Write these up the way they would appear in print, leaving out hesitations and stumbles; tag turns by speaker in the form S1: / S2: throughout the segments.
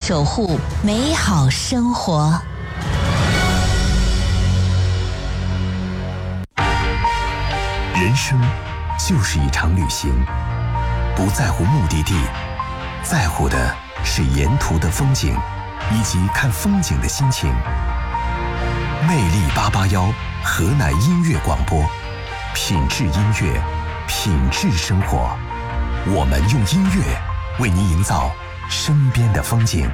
S1: 守护美好生活。
S2: 人生就是一场旅行，不在乎目的地，在乎的是沿途的风景以及看风景的心情。魅力881河南音乐广播，品质音乐，品质生活。我们用音乐为您营造身边的风景。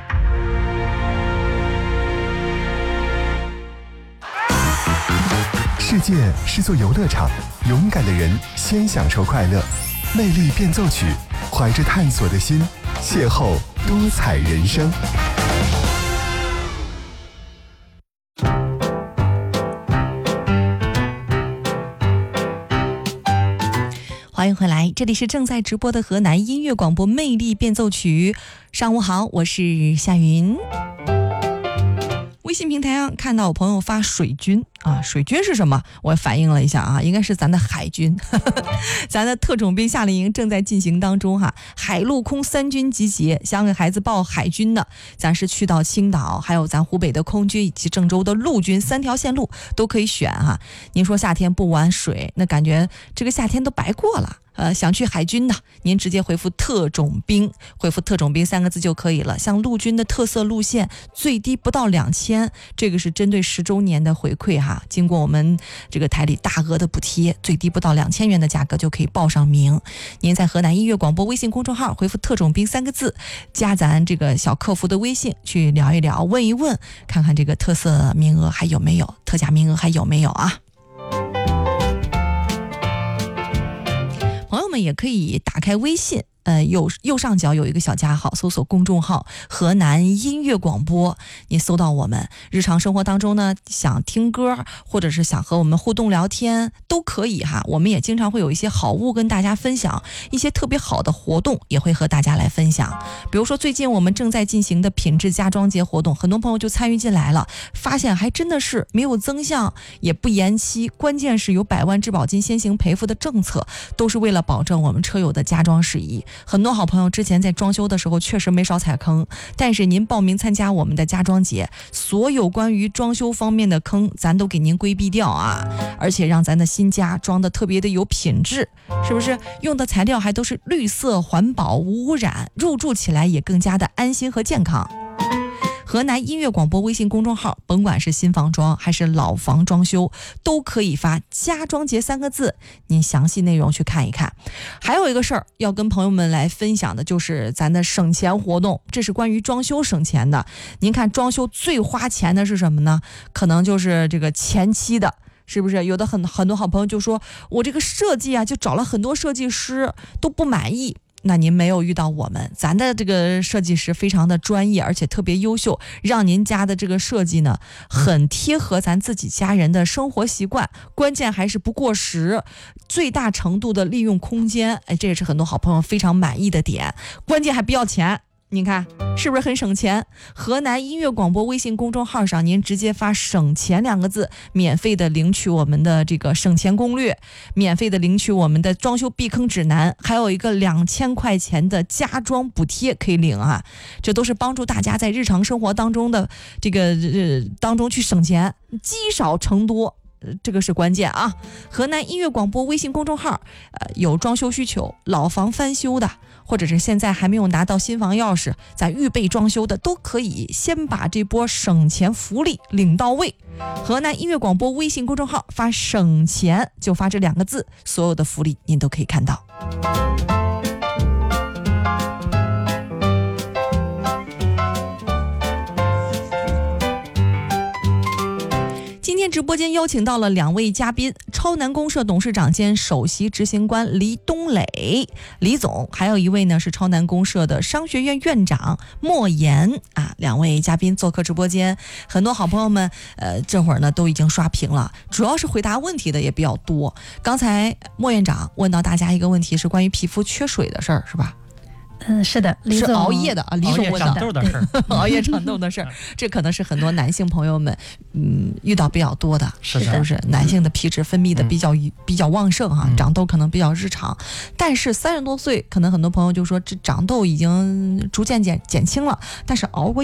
S3: 世界是座游乐场，勇敢的人先享受快乐。魅力变奏曲，怀着探索的心，邂逅多彩人生。
S4: 欢迎回来，这里是正在直播的河南音乐广播魅力变奏曲。上午好，我是夏云。微信平台上看到我朋友发水军啊，水军是什么？我反映了一下啊，应该是咱的海军，咱的特种兵夏令营正在进行当中哈，海陆空三军集结，想给孩子报海军的，咱是去到青岛，还有咱湖北的空军以及郑州的陆军3条线路都可以选哈。您说夏天不玩水，那感觉这个夏天都白过了。想去海军的，您直接回复特种兵，回复特种兵3个字就可以了。像陆军的特色路线，最低不到2000，这个是针对10周年的回馈哈。经过我们这个台里大额的补贴，最低不到2000元的价格就可以报上名。您在河南音乐广播微信公众号回复特种兵3个字，加咱这个小客服的微信去聊一聊，问一问，看看这个特色名额还有没有，特价名额还有没有啊？朋友们也可以打开微信，右上角有一个小加号，搜索公众号河南音乐广播，你搜到我们。日常生活当中呢，想听歌或者是想和我们互动聊天都可以哈。我们也经常会有一些好物跟大家分享，一些特别好的活动也会和大家来分享。比如说最近我们正在进行的品质家装节活动，很多朋友就参与进来了，发现还真的是没有增项也不延期，关键是有100万质保金先行赔付的政策，都是为了保证我们车友的家装事宜。很多好朋友之前在装修的时候确实没少踩坑，但是您报名参加我们的家装节，所有关于装修方面的坑咱都给您规避掉啊，而且让咱的新家装的特别的有品质，是不是？用的材料还都是绿色环保无污染，入住起来也更加的安心和健康。河南音乐广播微信公众号，甭管是新房装还是老房装修，都可以发家装节3个字，您详细内容去看一看。还有一个事儿要跟朋友们来分享的，就是咱的省钱活动，这是关于装修省钱的。您看装修最花钱的是什么呢？可能就是这个前期的，是不是？有的很多好朋友就说，我这个设计啊，就找了很多设计师都不满意。那您没有遇到我们，咱的这个设计师非常的专业，而且特别优秀，让您家的这个设计呢，很贴合咱自己家人的生活习惯，关键还是不过时，最大程度的利用空间，这也是很多好朋友非常满意的点，关键还不要钱。你看是不是很省钱？河南音乐广播微信公众号上，您直接发省钱2个字，免费的领取我们的这个省钱攻略，免费的领取我们的装修避坑指南，还有一个2000块钱的家装补贴可以领啊！这都是帮助大家在日常生活当中的这个当中去省钱，积少成多。这个是关键啊！河南音乐广播微信公众号，有装修需求、老房翻修的，或者是现在还没有拿到新房钥匙，咱预备装修的，都可以先把这波省钱福利领到位。河南音乐广播微信公众号发省钱，就发这2个字，所有的福利您都可以看到。今天直播间邀请到了2位嘉宾，超南公社董事长兼首席执行官黎东磊李总，还有一位呢是超南公社的商学院院长莫言啊，2位嘉宾做客直播间。很多好朋友们这会儿呢都已经刷屏了，主要是回答问题的也比较多。刚才莫院长问到大家一个问题，是关于皮肤缺水的事儿，是吧？
S5: 是的，李总
S4: 是熬夜的啊，李总问的
S6: 熬夜长痘的事儿，
S4: 熬夜长痘的事儿，这可能是很多男性朋友们遇到比较多的，
S6: 是
S4: 不是？男性的皮脂分泌的比较旺盛哈，长痘可能比较日常，但是30多岁，可能很多朋友就说这长痘已经逐渐减轻了，但是熬过